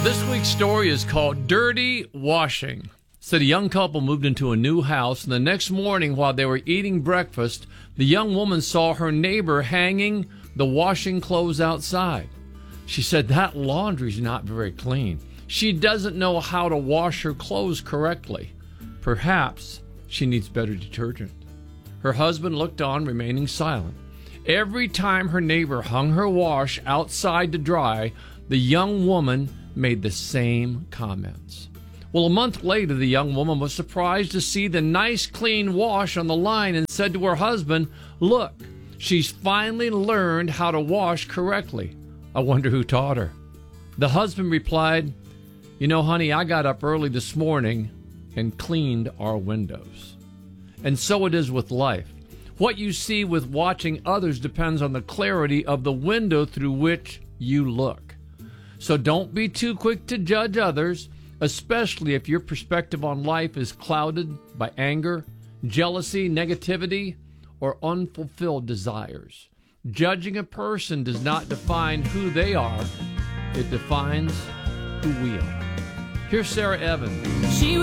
This week's story is called Dirty Washing. Said a young couple moved into a new house, and the next morning while they were eating breakfast, the young woman saw her neighbor hanging the washing clothes outside. She said, "That laundry's not very clean. She doesn't know how to wash her clothes correctly. Perhaps she needs better detergent." Her husband looked on, remaining silent. Every time her neighbor hung her wash outside to dry, the young woman made the same comments. Well, a month later, the young woman was surprised to see the nice, clean wash on the line and said to her husband, "Look, she's finally learned how to wash correctly. I wonder who taught her." The husband replied, "You know, honey, I got up early this morning and cleaned our windows." And so it is with life. What you see with watching others depends on the clarity of the window through which you look. So don't be too quick to judge others, especially if your perspective on life is clouded by anger, jealousy, negativity, or unfulfilled desires. Judging a person does not define who they are. It defines who we are. Here's Sarah Evans.